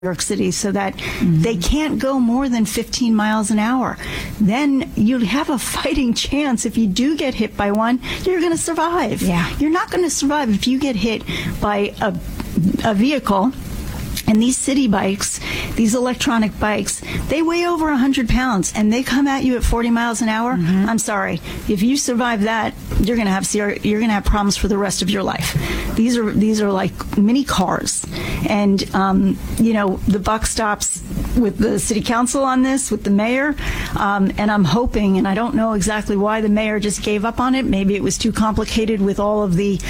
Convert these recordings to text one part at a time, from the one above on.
York City so that they can't go more than 15 miles an hour. Then you have a fighting chance. If you do get hit by one, you're going to survive. Yeah. You're not going to survive if you get hit by a vehicle. And these city bikes, these electronic bikes, they weigh over 100 pounds, and they come at you at 40 miles an hour. I'm sorry. If you survive that, you're going to have problems for the rest of your life. These are like mini cars, and the buck stops with the city council on this, with the mayor, and I'm hoping, and I don't know exactly why the mayor just gave up on it. Maybe it was too complicated with all of the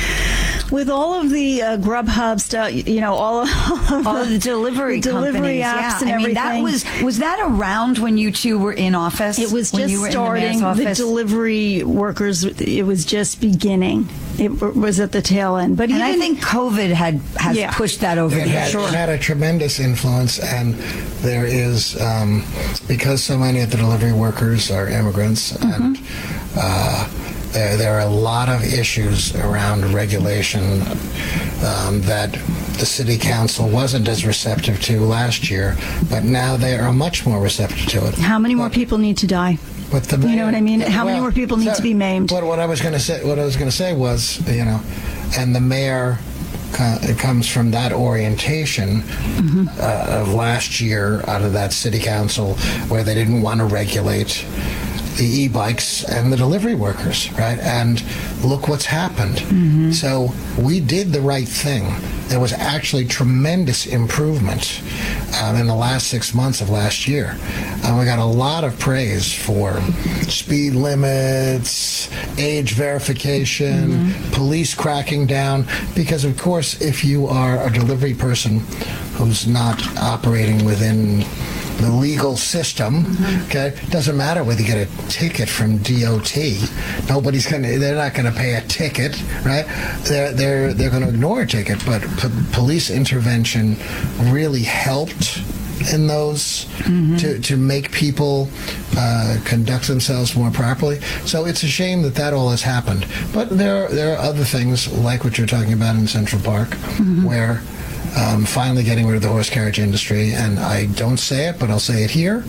Grubhub stuff, all of the delivery apps and everything. Was that around when you two were in office? It was just starting. The delivery workers, it was just beginning. It was at the tail end. But I think COVID has pushed that over the edge. It had a tremendous influence, and there is, because so many of the delivery workers are immigrants, and there are a lot of issues around regulation that the city council wasn't as receptive to last year, but now they are much more receptive to it. How many more people need to die? You know what I mean? How many more people need to be maimed? But what I was going to say was, and the mayor it comes from that orientation of last year out of that city council where they didn't want to regulate the e-bikes and the delivery workers, right? And look what's happened. So we did the right thing. There was actually tremendous improvement in the last 6 months of last year. We got a lot of praise for speed limits, age verification, police cracking down, because of course if you are a delivery person who's not operating within the legal system, okay, doesn't matter whether you get a ticket from DOT. They're not gonna pay a ticket, right? They're gonna ignore a ticket, but police intervention really helped in those to make people conduct themselves more properly. So it's a shame that all has happened. But there are other things like what you're talking about in Central Park, where finally getting rid of the horse carriage industry, and I don't say it, but I'll say it here.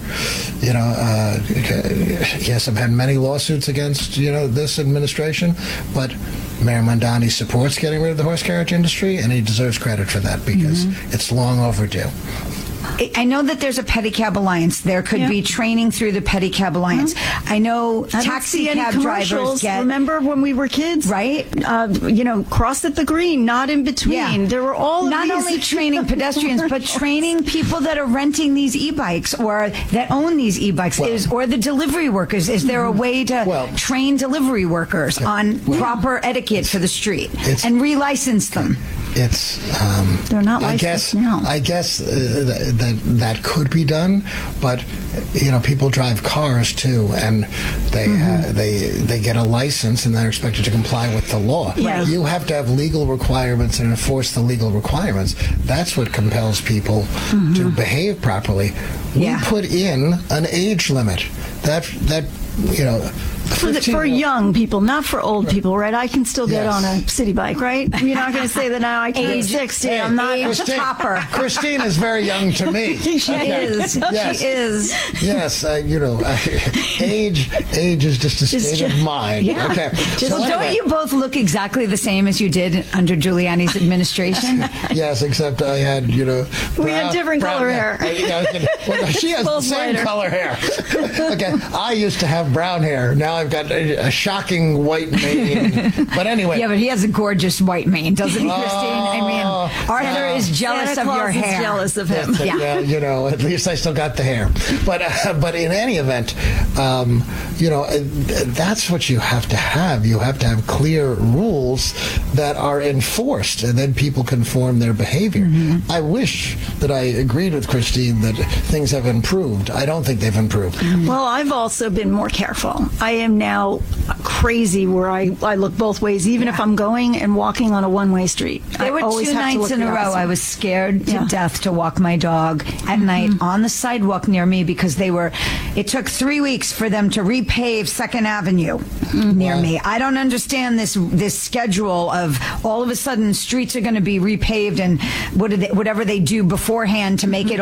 Yes, I've had many lawsuits against this administration, but Mayor Mondani supports getting rid of the horse carriage industry, and he deserves credit for that because it's long overdue. I know that there's a pedicab alliance. There could be training through the pedicab alliance. I know taxi cab drivers get. Remember when we were kids, right? Crossed at the green, not in between. Yeah. There were all of not these. only training pedestrians, but training people that are renting these e-bikes or that own these e-bikes, or the delivery workers. Is there a way to train delivery workers on proper etiquette for the street and relicense them? It's they're not licensed now. I guess that could be done, but people drive cars too, and they get a license and they're expected to comply with the law. Yeah. You have to have legal requirements and enforce the legal requirements. That's what compels people to behave properly. We put in an age limit that for young people, not for old people, right? I can still get on a city bike, right? You're not going to say that now I can 60. I'm not a topper. Christine is very young to me. She is. Yes. She is. Yes, age is just a state of mind. Yeah. Okay. Don't you both look exactly the same as you did under Giuliani's administration? Yes, except I had, we had different color hair. She has the same color hair. Okay, I used to have brown hair. Now I've got a shocking white mane. But anyway. Yeah, but he has a gorgeous white mane, doesn't he, Christine? I mean, Arthur is jealous of your hair. Jealous of him. Yeah, at least I still got the hair. But in any event, that's what you have to have. You have to have clear rules that are enforced, and then people can form their behavior. I wish that I agreed with Christine that things have improved. I don't think they've improved. Well, I've also been more careful. I am now crazy where I look both ways, even if I'm going and walking on a one-way street. There were 2 nights in a row I was scared to death to walk my dog at night on the sidewalk near me because it took 3 weeks for them to repave 2nd Avenue near me. I don't understand this schedule of all of a sudden streets are going to be repaved and whatever they do beforehand to make it